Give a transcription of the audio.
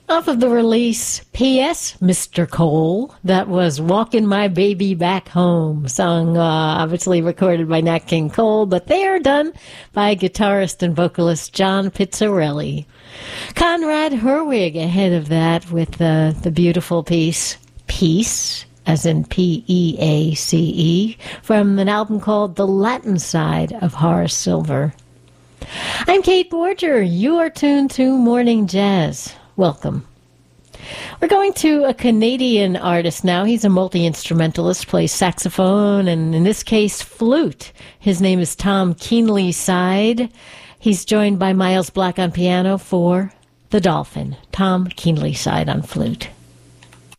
Off of the release, P.S. Mr. Cole, that was Walking My Baby Back Home, song obviously recorded by Nat King Cole, but they are done by guitarist and vocalist John Pizzarelli. Conrad Herwig ahead of that with the beautiful piece, Peace, as in P-E-A-C-E, from an album called The Latin Side of Horace Silver. I'm Kate Borger. You are tuned to Morning Jazz. Welcome. We're going to a Canadian artist now. He's a multi-instrumentalist, plays saxophone, and in this case, flute. His name is Tom Keenly-Side. He's joined by Miles Black on piano for The Dolphin. Tom Keenly-Side on flute.